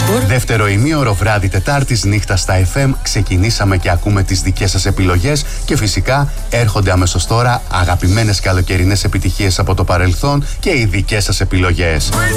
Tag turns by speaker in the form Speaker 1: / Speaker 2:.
Speaker 1: Δεύτερο ημίωρο βράδυ Τετάρτης νύχτα στα FM. Ξεκινήσαμε και ακούμε τις δικές σας επιλογές και φυσικά έρχονται αμέσως τώρα αγαπημένες καλοκαιρινές επιτυχίες από το παρελθόν και οι δικές σας επιλογές.